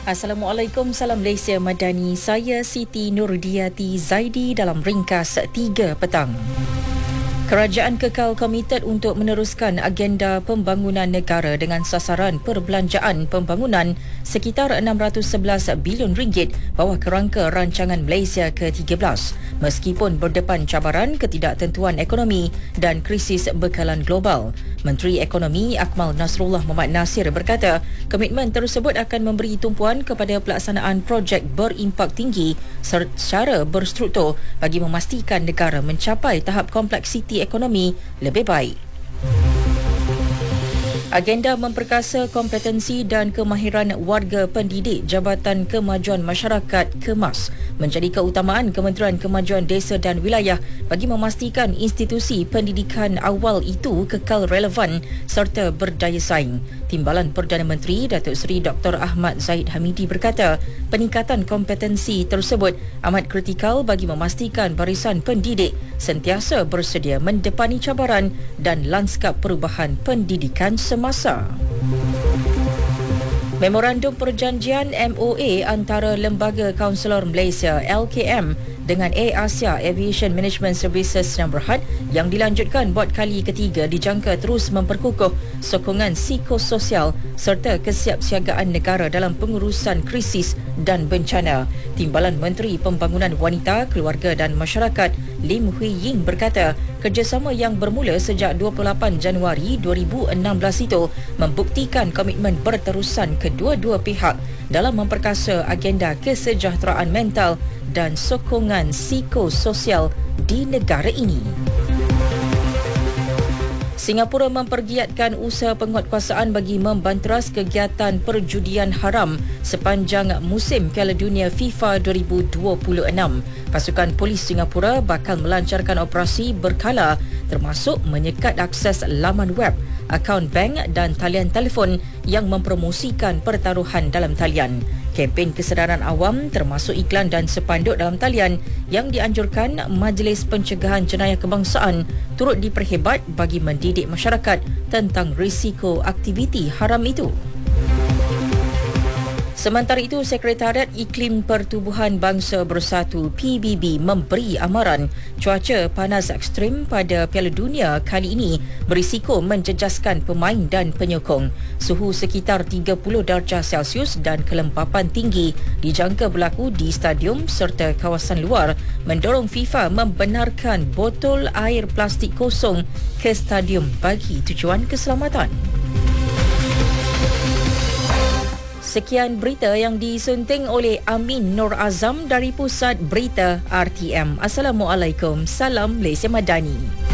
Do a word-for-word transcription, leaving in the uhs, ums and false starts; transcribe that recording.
Assalamualaikum, salam Malaysia Madani. Saya Siti Nurdiati Zaidi dalam ringkas tiga petang. Kerajaan kekal komited untuk meneruskan agenda pembangunan negara dengan sasaran perbelanjaan pembangunan sekitar enam ratus sebelas bilion ringgit bawah kerangka rancangan Malaysia ke tiga belas meskipun berdepan cabaran ketidaktentuan ekonomi dan krisis bekalan global. Menteri Ekonomi Akmal Nasrullah Mohamad Nasir berkata, komitmen tersebut akan memberi tumpuan kepada pelaksanaan projek berimpak tinggi secara berstruktur bagi memastikan negara mencapai tahap kompleksiti ekonomi lebih baik. Agenda memperkasa kompetensi dan kemahiran warga pendidik Jabatan Kemajuan Masyarakat KEMAS menjadi keutamaan Kementerian Kemajuan Desa dan Wilayah bagi memastikan institusi pendidikan awal itu kekal relevan serta berdaya saing. Timbalan Perdana Menteri Datuk Seri Doktor Ahmad Zahid Hamidi berkata, peningkatan kompetensi tersebut amat kritikal bagi memastikan barisan pendidik sentiasa bersedia mendepani cabaran dan lanskap perubahan pendidikan semasa. Memorandum Perjanjian M O A antara Lembaga Kaunselor Malaysia L K M dengan AirAsia Aviation Management Services yang berhad yang dilanjutkan buat kali ketiga dijangka terus memperkukuh sokongan psikososial serta kesiapsiagaan negara dalam pengurusan krisis dan bencana. Timbalan Menteri Pembangunan Wanita, Keluarga dan Masyarakat Lim Hui Ying berkata, kerjasama yang bermula sejak dua puluh lapan Januari dua ribu enam belas itu membuktikan komitmen berterusan kedua-dua pihak dalam memperkasa agenda kesejahteraan mental dan sokongan psikososial di negara ini. Singapura mempergiatkan usaha penguatkuasaan bagi membanteras kegiatan perjudian haram sepanjang musim Piala Dunia FIFA dua ribu dua puluh enam. Pasukan Polis Singapura bakal melancarkan operasi berkala termasuk menyekat akses laman web, akaun bank dan talian telefon yang mempromosikan pertaruhan dalam talian. Kempen kesedaran awam termasuk iklan dan sepanduk dalam talian yang dianjurkan Majlis Pencegahan Jenayah Kebangsaan turut diperhebat bagi mendidik masyarakat tentang risiko aktiviti haram itu. Sementara itu, Sekretariat Iklim Pertubuhan Bangsa Bersatu P B B memberi amaran cuaca panas ekstrim pada Piala Dunia kali ini berisiko menjejaskan pemain dan penyokong. Suhu sekitar tiga puluh darjah Celsius dan kelembapan tinggi dijangka berlaku di stadium serta kawasan luar, mendorong FIFA membenarkan botol air plastik kosong ke stadium bagi tujuan keselamatan. Sekian berita yang disunting oleh Amin Nur Azam dari Pusat Berita R T M. Assalamualaikum, salam Malaysia Madani.